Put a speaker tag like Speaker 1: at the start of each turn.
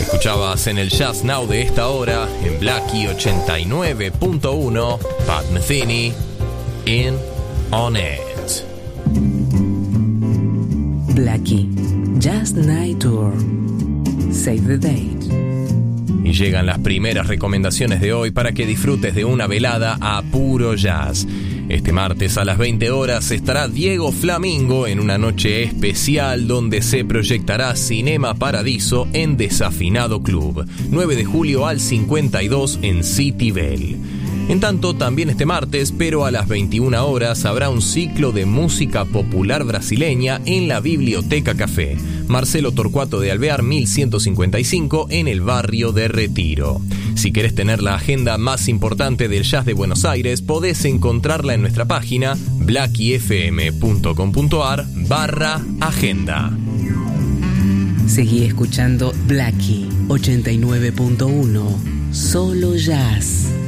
Speaker 1: Escuchabas en el Jazz Now de esta hora, en Blackie 89.1, Pat Metheny, In On It.
Speaker 2: Blackie, Jazz Night Tour. Save the date.
Speaker 1: Y llegan las primeras recomendaciones de hoy para que disfrutes de una velada a puro jazz. Este martes a las 20 horas estará Diego Flamingo en una noche especial donde se proyectará Cinema Paradiso en Desafinado Club, 9 de julio al 52 en City Bell. En tanto, también este martes, pero a las 21 horas, habrá un ciclo de música popular brasileña en la Biblioteca Café, Marcelo Torcuato de Alvear 1155 en el barrio de Retiro. Si querés tener la agenda más importante del jazz de Buenos Aires, podés encontrarla en nuestra página blackiefm.com.ar/agenda.
Speaker 2: Seguí escuchando Blackie 89.1, solo jazz.